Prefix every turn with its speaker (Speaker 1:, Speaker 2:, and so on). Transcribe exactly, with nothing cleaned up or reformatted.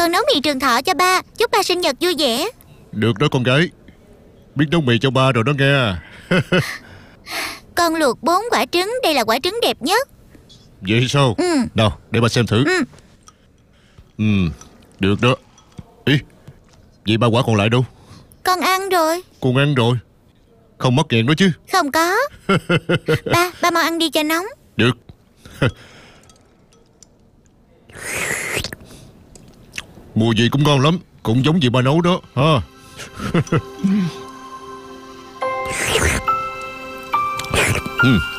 Speaker 1: Con nấu mì trường thọ cho ba, chúc ba sinh nhật vui vẻ.
Speaker 2: Được đó con gái. Biết nấu mì cho ba rồi đó nghe.
Speaker 1: Con luộc bốn quả trứng, đây là quả trứng đẹp nhất.
Speaker 2: Vậy sao?
Speaker 1: Ừ.
Speaker 2: Nào để ba xem thử.
Speaker 1: Ừ.
Speaker 2: Ừ, được đó. Ý, vậy ba quả còn lại đâu?
Speaker 1: Con ăn rồi.
Speaker 2: Con ăn rồi. Không mắc nghẹn đó chứ?
Speaker 1: Không có. Ba, ba mau ăn đi cho nóng.
Speaker 2: Được. Mùi gì cũng ngon lắm. Cũng giống như ba nấu đó ha. Ừ.